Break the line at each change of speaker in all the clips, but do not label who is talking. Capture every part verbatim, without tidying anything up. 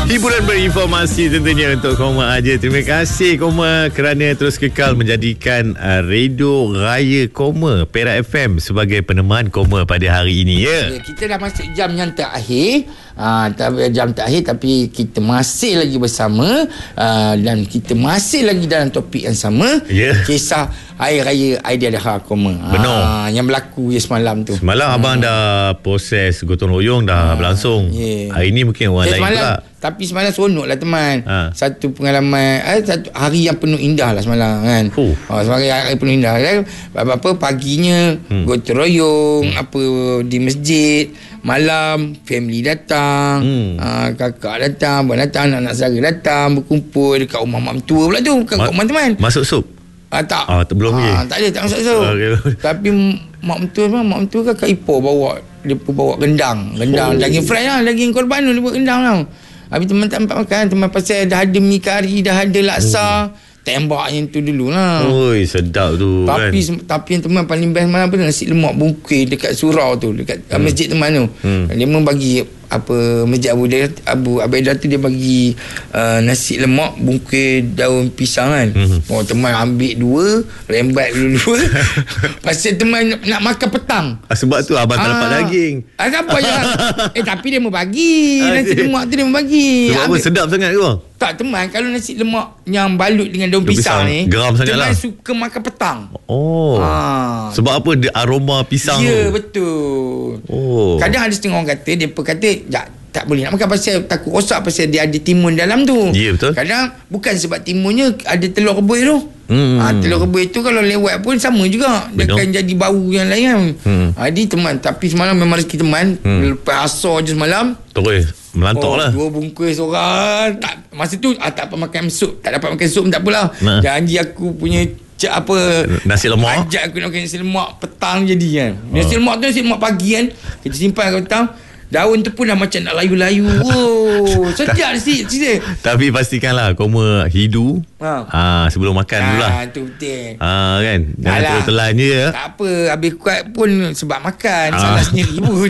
Hiburan berinformasi tentunya untuk Koma aja. Terima kasih Koma kerana terus kekal menjadikan uh, Radio Raya Koma Perak F M sebagai peneman Koma pada hari ini ya.
Ya, kita dah masuk jam yang terakhir. Uh, jam terakhir tapi kita masih lagi bersama uh, dan kita masih lagi dalam topik yang sama.
Ya.
Kisah Hari Raya Aidiladha Koma.
Benar.
Uh, yang berlaku je semalam tu.
Semalam hmm. abang dah proses gotong royong dah uh, berlangsung. Yeah. Hari ni mungkin orang lain
semalam,
pula.
Tapi semalam seronok lah teman. Ha. Satu pengalaman eh, satu hari yang penuh indah lah semalam kan. Uh. Oh, semalam hari penuh indah kan. Apa-apa paginya hmm. gotong royong hmm. apa di masjid. Malam family datang, hmm. uh, kakak datang, abang datang, anak-anak saudara datang berkumpul dekat rumah mak mentua pula tu, kat Ma- rumah teman.
Masuk sup?
Ah tak.
Ah belum lagi.
Ah tak ada, tak masuk sup. Okay. Tapi mak mentua memang mak mentua kakak ipar bawa dia bawa rendang, rendang oh. daging fry lah, daging korban tu dia buat rendang tau. Habis teman tak sempat makan, teman pasal dah ada mi kari, dah ada laksa. Hmm. Tembak yang tu dulu lah.
Oi, sedap tu
tapi,
kan.
Tapi yang teman paling best malam apa nasi lemak bungkus dekat surau tu, dekat hmm. masjid teman tu. Hmm. Dia membagi apa masjid Abu dia Abu Abaidah tu dia bagi uh, nasi lemak bungkus daun pisang kan. Hmm. Oh teman ambil dua, rembat dulu-dua. Pasal teman nak, nak makan petang.
Ah, sebab tu abang tak dapat daging.
Ah apa je. Eh tapi dia mau bagi. Nasi lemak tu dia mau bagi.
Sebab apa sedap sangat ke bang?
Tak teman, kalau nasi lemak yang balut dengan daun pisang, pisang ni
geram sangat
teman
lah.
suka makan petang.
Oh. Ha. Sebab apa dia aroma pisang
ya,
tu.
Ya betul.
Oh. Kadang
ada setengah orang kata dia kata tak, tak boleh nak makan pasal takut rosak pasal dia ada timun dalam tu.
Ya betul.
Kadang bukan sebab timunnya ada telur rebus tu. Hmm. Ha, telur rebus tu kalau lewat pun sama juga. Dia Betul. akan jadi bau yang lain kan. Hmm. Ha, jadi teman, tapi semalam memang rezeki teman. Hmm. Lepas asar je semalam.
Terus melantok
oh,
lah.
Dua bungkus orang. Tak, masa tu ah, tak dapat makan sup. Tak dapat makan sup tak apalah. Nah. Janji aku punya cak apa
nasi lemak.
Ajak aku nak makan nasi lemak petang jadi kan. Nasi oh. lemak tu nasi lemak pagi kan. Kita simpan kat petang. Daun tu pun dah macam nak layu-layu. Wow, sedap nasi cerita.
Tapi pastikanlah Koma hidu ha. Ha, sebelum makan ha, dulu lah.
Itu betul.
Ha, kan? Jangan terlalu telan je ya.
Tak apa, habis kuat pun sebab makan. Ha. Salah sendiri pun.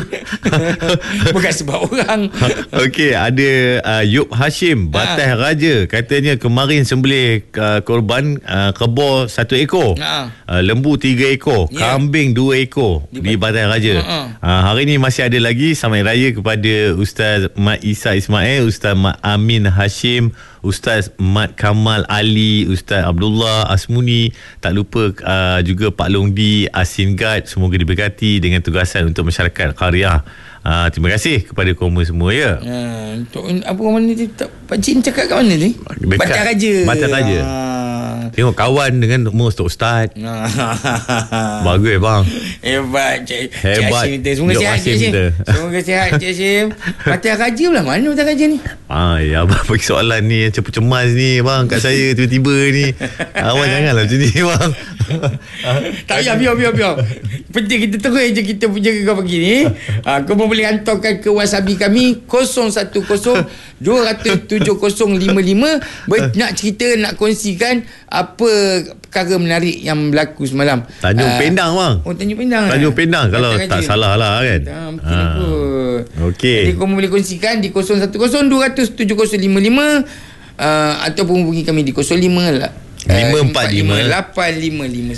Bukan sebab orang.
Okey, ada uh, Yub Hashim Batas ha. Raja. Katanya kemarin sembelih uh, korban uh, kebor satu ekor. Ha. Uh, lembu tiga ekor. Yeah. Kambing dua ekor di, di Batas Raja. Ha. Uh, hari ni masih ada lagi sampai raya kepada Ustaz Mat Isa Ismail, Ustaz Mat Amin Hashim, Ustaz Mat Kamal Ali, Ustaz Abdullah Asmuni, tak lupa uh, juga Pak Longdi Asin Guard. Semoga diberkati dengan tugasan untuk masyarakat Qaryah. Uh, terima kasih kepada Koma semua ya. Uh,
untuk apa mana ni Pak Cik cakap kat mana ni? Batas Raja.
Batas Raja. Uh. Tengok kawan dengan umur ustaz. Bagus bang.
Hebat Cik.
Hebat.
Cik Semoga Jok sihat Cik Hashim. Semoga sihat Cik Hashim. Batas Raja belah mana Batas Raja ni?
Ah, ya abang bagi soalan ni cepu-cemas ni bang kat saya tiba-tiba ni. Awak janganlah macam ni bang.
Tak payah biar biar biar. Penting kita terus je kita punya kau pagi ni. Ha, kau boleh hantarkan ke wasabi kami kosong satu kosong dua tujuh kosong lima lima nak cerita nak kongsikan apa perkara menarik yang berlaku semalam.
Tanjung uh, Pendang bang.
Oh Tanjung Pendang.
Tanjung Pendang kalau tak salah lah kan.
Tak mungkin ha. Kot.
Okey.
Jadi kau boleh kongsikan di kosong satu kosong dua tujuh kosong lima lima uh, ataupun hubungi kami di kosong lima lah.
lima empat lima
lapan lima lima